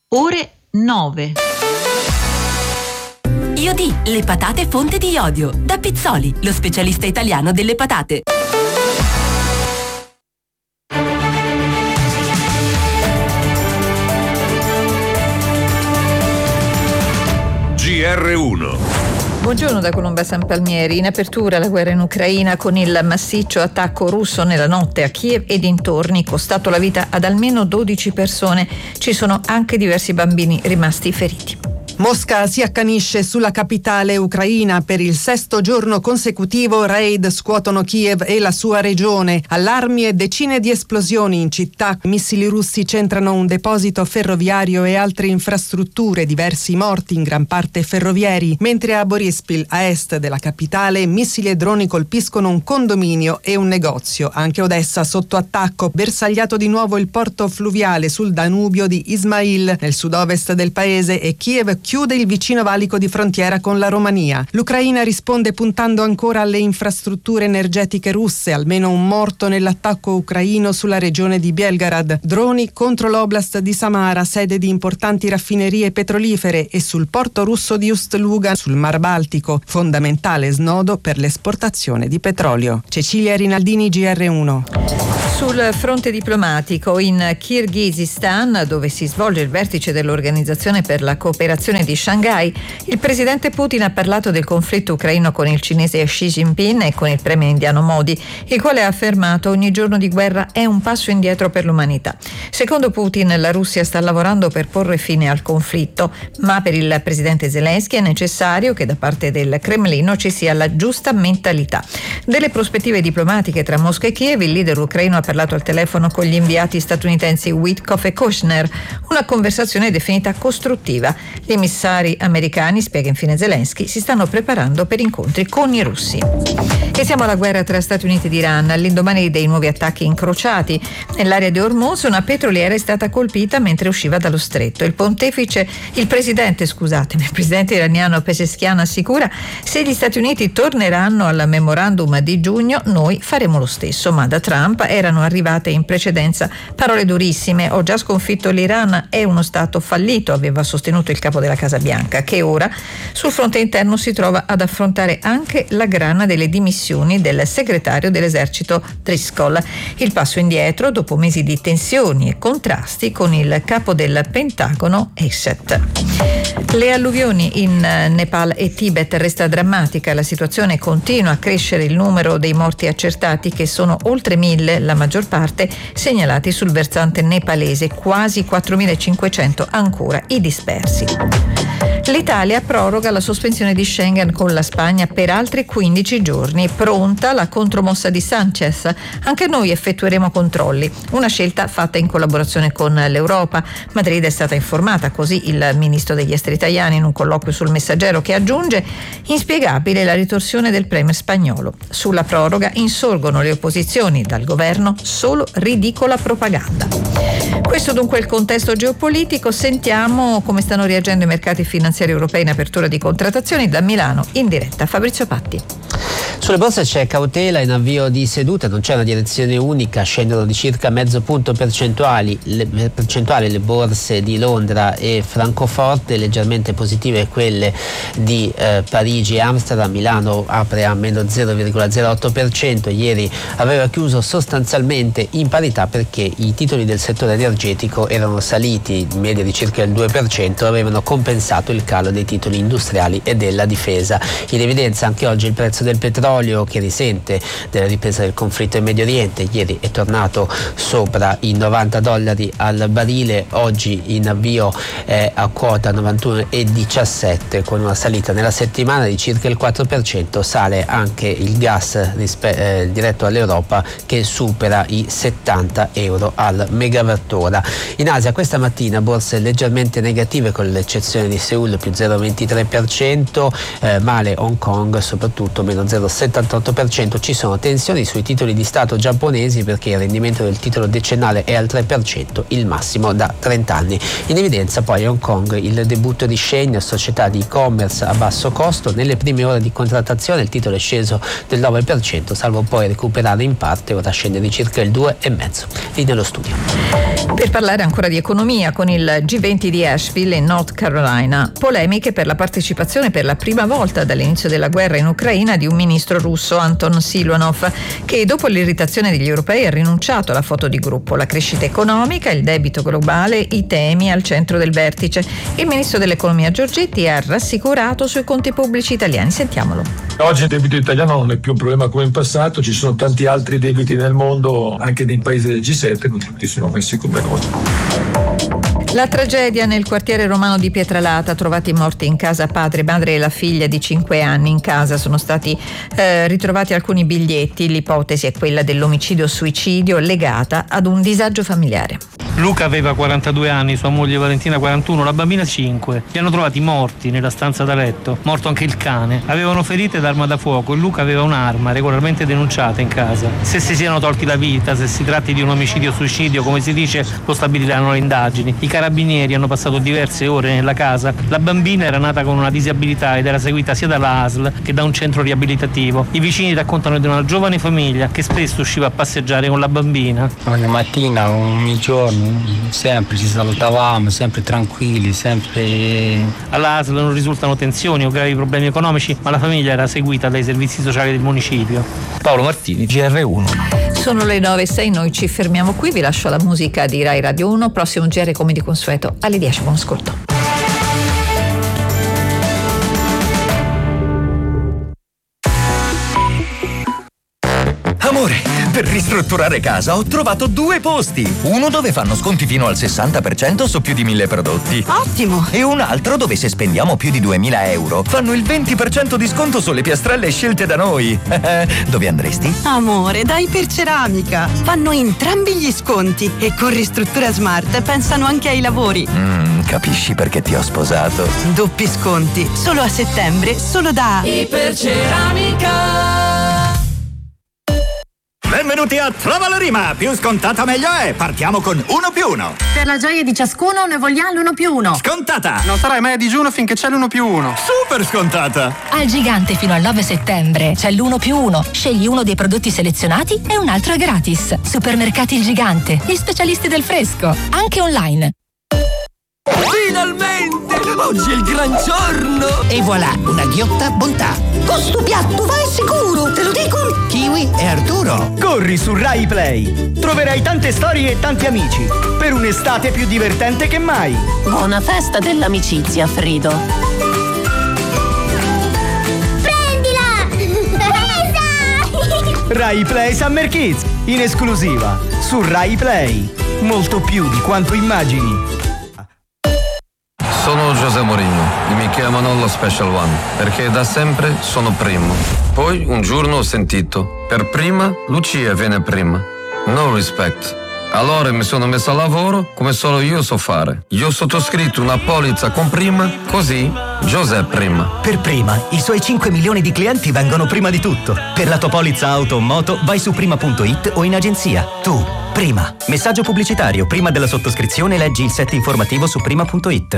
ore 9. Iodi, le patate fonte di iodio. Da Pizzoli, lo specialista italiano delle patate. GR1. Buongiorno da Colomba San Palmieri. In apertura la guerra in Ucraina con il massiccio attacco russo nella notte a Kiev e dintorni, costato la vita ad almeno 12 persone. Ci sono anche diversi bambini rimasti feriti. Mosca si accanisce sulla capitale ucraina. Per il 6° giorno consecutivo raid scuotono Kiev e la sua regione. Allarmi e decine di esplosioni in città. Missili russi centrano un deposito ferroviario e altre infrastrutture, diversi morti in gran parte ferroviari, mentre a Borispil, a est della capitale, missili e droni colpiscono un condominio e un negozio. Anche Odessa sotto attacco. Bersagliato di nuovo il porto fluviale sul Danubio di Ismail, nel sud-ovest del paese, e Kiev chiude il vicino valico di frontiera con la Romania. L'Ucraina risponde puntando ancora alle infrastrutture energetiche russe, almeno un morto nell'attacco ucraino sulla regione di Belgorod, droni contro l'oblast di Samara, sede di importanti raffinerie petrolifere, e sul porto russo di Ust-Luga sul Mar Baltico, fondamentale snodo per l'esportazione di petrolio. Cecilia Rinaldini, GR1. Sul fronte diplomatico in Kirghizistan, dove si svolge il vertice dell'Organizzazione per la cooperazione di Shanghai, il presidente Putin ha parlato del conflitto ucraino con il cinese Xi Jinping e con il premier indiano Modi, il quale ha affermato: ogni giorno di guerra è un passo indietro per l'umanità. Secondo Putin, la Russia sta lavorando per porre fine al conflitto, ma per il presidente Zelensky è necessario che da parte del Cremlino ci sia la giusta mentalità. Delle prospettive diplomatiche tra Mosca e Kiev, il leader ucraino ha parlato al telefono con gli inviati statunitensi Witkoff e Kushner, una conversazione definita costruttiva. Gli emissari americani, spiega infine Zelensky, si stanno preparando per incontri con i russi. E siamo alla guerra tra Stati Uniti ed Iran. All'indomani dei nuovi attacchi incrociati nell'area di Hormuz, una petroliera è stata colpita mentre usciva dallo stretto. Il presidente iraniano Pezeshkian assicura: se gli Stati Uniti torneranno al memorandum di giugno, noi faremo lo stesso. Ma da Trump erano arrivate in precedenza parole durissime: ho già sconfitto l'Iran, è uno stato fallito, aveva sostenuto il capo della Casa Bianca, che ora sul fronte interno si trova ad affrontare anche la grana delle dimissioni del segretario dell'esercito Driscoll. Il passo indietro dopo mesi di tensioni e contrasti con il capo del Pentagono Esset. Le alluvioni in Nepal e Tibet resta drammatica, la situazione continua a crescere, il numero dei morti accertati che sono oltre 1000, la maggior parte segnalati sul versante nepalese, quasi 4.500 ancora i dispersi. L'Italia proroga la sospensione di Schengen con la Spagna per altri 15 giorni. Pronta la contromossa di Sanchez. Anche noi effettueremo controlli. Una scelta fatta in collaborazione con l'Europa. Madrid è stata informata, così il ministro degli esteri italiano in un colloquio sul Messaggero, che aggiunge: inspiegabile la ritorsione del premier spagnolo. Sulla proroga insorgono le opposizioni, dal governo solo ridicola propaganda. Questo dunque è il contesto geopolitico. Sentiamo come stanno reagendo i mercati finanziari europei in apertura di contrattazioni. Da Milano in diretta Fabrizio Patti. Sulle borse c'è cautela in avvio di seduta, non c'è una direzione unica, scendono di circa mezzo punto percentuale le borse di Londra e Francoforte, leggermente positive quelle di Parigi e Amsterdam. Milano apre a meno 0,08%, ieri aveva chiuso sostanzialmente in parità perché i titoli del settore energetico erano saliti in media di circa il 2%, avevano compensato il calo dei titoli industriali e della difesa. In evidenza anche oggi il prezzo del petrolio, che risente della ripresa del conflitto in Medio Oriente. Ieri è tornato sopra i $90 al barile, oggi in avvio è a quota 91,17 con una salita nella settimana di circa il 4%. Sale anche il gas diretto all'Europa, che supera i €70 al megawattora. In Asia questa mattina borse leggermente negative, con l'eccezione di Seoul più 0,23%, male Hong Kong, soprattutto meno 0,7%. 78%. Ci sono tensioni sui titoli di Stato giapponesi perché il rendimento del titolo decennale è al 3%, il massimo da 30 anni. In evidenza poi a Hong Kong il debutto di Shein, società di e-commerce a basso costo. Nelle prime ore di contrattazione il titolo è sceso del 9%, salvo poi recuperare in parte, ora scende di circa il 2,5%. Lì nello studio. Per parlare ancora di economia, con il G20 di Asheville in North Carolina, polemiche per la partecipazione per la prima volta dall'inizio della guerra in Ucraina di un ministro russo, Anton Silonov, che dopo l'irritazione degli europei ha rinunciato alla foto di gruppo. La crescita economica, il debito globale, i temi al centro del vertice. Il ministro dell'economia Giorgetti ha rassicurato sui conti pubblici italiani. Sentiamolo. Oggi il debito italiano non è più un problema come in passato, ci sono tanti altri debiti nel mondo, anche nei paesi del G7, non tutti sono messi come noi. La tragedia nel quartiere romano di Pietralata, trovati morti in casa padre, madre e la figlia di 5 anni. In casa sono stati ritrovati alcuni biglietti, l'ipotesi è quella dell'omicidio-suicidio legata ad un disagio familiare. Luca aveva 42 anni, sua moglie Valentina 41, la bambina 5. Li hanno trovati morti nella stanza da letto, morto anche il cane. Avevano ferite d'arma da fuoco e Luca aveva un'arma regolarmente denunciata in casa. Se si siano tolti la vita, se si tratti di un omicidio-suicidio, come si dice, lo stabiliranno le indagini. I carabinieri hanno passato diverse ore nella casa. La bambina era nata con una disabilità ed era seguita sia dalla ASL che da un centro riabilitativo. I vicini raccontano di una giovane famiglia che spesso usciva a passeggiare con la bambina. Ogni mattina, ogni giorno, sempre ci salutavamo, sempre tranquilli, sempre. Alla ASL non risultano tensioni o gravi problemi economici, ma la famiglia era seguita dai servizi sociali del municipio. Paolo Martini, GR1. Sono le 9:06, noi ci fermiamo qui, vi lascio la musica di Rai Radio 1, prossimo GR come di consueto alle 10, buon ascolto. Amore, per ristrutturare casa ho trovato 2 posti. Uno dove fanno sconti fino al 60% su più di 1000 prodotti. Ottimo! E un altro dove se spendiamo più di 2000 euro fanno il 20% di sconto sulle piastrelle scelte da noi. Dove andresti? Amore, da Iperceramica. Fanno entrambi gli sconti e con Ristruttura Smart pensano anche ai lavori. Capisci perché ti ho sposato. Doppi sconti, solo a settembre, solo da Iperceramica. Benvenuti a Trova la Rima, più scontata meglio è, partiamo con 1+1. Per la gioia di ciascuno ne vogliamo l'1+1. Scontata! Non sarai mai a digiuno finché c'è l'1+1. Super scontata! Al Gigante fino al 9 settembre c'è l'1+1. Scegli uno dei prodotti selezionati e un altro è gratis. Supermercati Il Gigante, gli specialisti del fresco, anche online. Finalmente! Oggi è il gran giorno! E voilà, una ghiotta bontà. Questo piatto va sicuro, te lo dico! Kiwi e Arturo. Corri su Rai Play. Troverai tante storie e tanti amici. Per un'estate più divertente che mai. Buona festa dell'amicizia, Frido. Prendila! Presa! Rai Play Summer Kids, in esclusiva su Rai Play. Molto più di quanto immagini. Sono José Mourinho e mi chiamano lo Special One perché da sempre sono primo. Poi un giorno ho sentito, per prima Lucia viene prima. No respect. Allora mi sono messo a lavoro come solo io so fare. Io ho sottoscritto una polizza con prima, così José prima. Per prima, i suoi 5 milioni di clienti vengono prima di tutto. Per la tua polizza auto o moto vai su prima.it o in agenzia. Tu, prima. Messaggio pubblicitario. Prima della sottoscrizione leggi il set informativo su prima.it.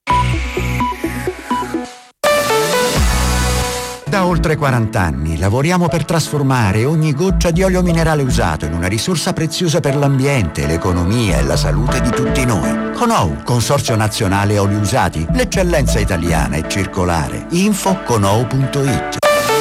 Da oltre 40 anni lavoriamo per trasformare ogni goccia di olio minerale usato in una risorsa preziosa per l'ambiente, l'economia e la salute di tutti noi. Conou, Consorzio Nazionale Oli Usati, l'eccellenza italiana e circolare. Info conou.it.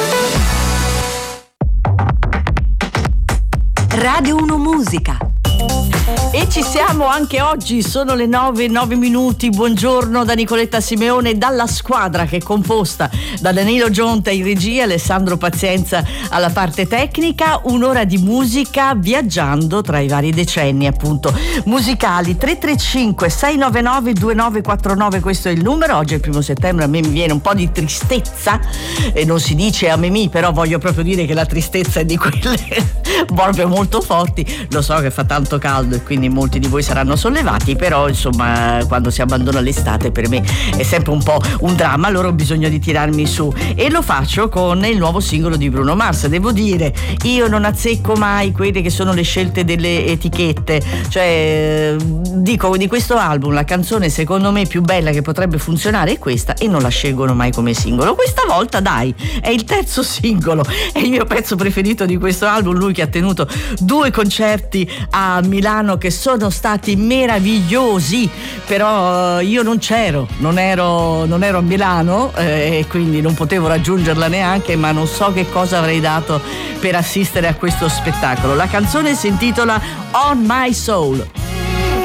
Radio 1 Musica. E ci siamo anche oggi, sono le 9:09. Buongiorno da Nicoletta Simeone, dalla squadra che è composta da Danilo Gionta in regia, Alessandro Pazienza alla parte tecnica. Un'ora di musica viaggiando tra i vari decenni appunto musicali. 335 699 2949, questo è il numero. Oggi è il 1 settembre, a me mi viene un po' di tristezza e non si dice a me, però voglio proprio dire che la tristezza è di quelle proprio molto forti. Lo so che fa tanto caldo e quindi anni, molti di voi saranno sollevati, però insomma quando si abbandona l'estate per me è sempre un po' un dramma, allora ho bisogno di tirarmi su e lo faccio con il nuovo singolo di Bruno Mars. Devo dire, io non azzecco mai quelle che sono le scelte delle etichette, cioè dico di questo album la canzone secondo me più bella che potrebbe funzionare è questa e non la scelgono mai come singolo. Questa volta dai, è il terzo singolo, è il mio pezzo preferito di questo album, lui che ha tenuto 2 concerti a Milano che sono stati meravigliosi, però io non c'ero, non ero a Milano e quindi non potevo raggiungerla neanche, ma non so che cosa avrei dato per assistere a questo spettacolo. La canzone si intitola On My Soul.